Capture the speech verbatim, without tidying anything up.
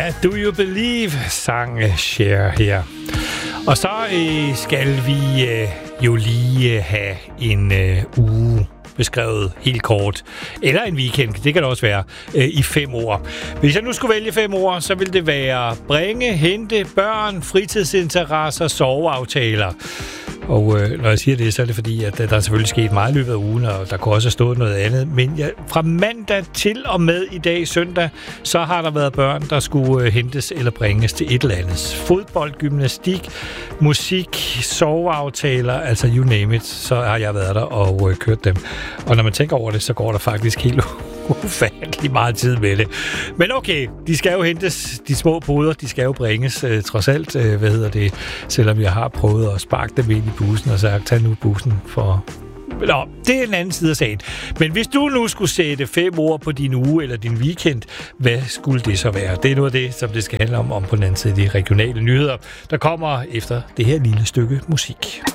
Ja, Do You Believe, sang Cher her. Og så øh, skal vi øh, jo lige øh, have en øh, uge beskrevet helt kort. Eller en weekend, det kan det også være, øh, i fem ord. Hvis jeg nu skulle vælge fem ord, så vil det være bringe, hente, børn, fritidsinteresser, soveaftaler. Og øh, når jeg siger det, så er det fordi, at der er selvfølgelig sket meget i løbet af ugen, og der kunne også have stået noget andet. Men ja, fra mandag til og med i dag, søndag, så har der været børn, der skulle øh, hentes eller bringes til et eller andet. Fodbold, gymnastik, musik, soveaftaler, altså you name it, så har jeg været der og øh, kørt dem. Og når man tænker over det, så går der faktisk helt ufattelig meget tid med det. Men okay, de skal jo hentes, de små poder, de skal jo bringes, øh, trods alt, øh, hvad hedder det, selvom jeg har prøvet at sparke dem ind i bussen og sagt, tag nu bussen for... Nå, det er en anden side af sagen. Men hvis du nu skulle sætte fem ord på din uge eller din weekend, hvad skulle det så være? Det er noget af det, som det skal handle om, om på den anden side de regionale nyheder, der kommer efter det her lille stykke musik.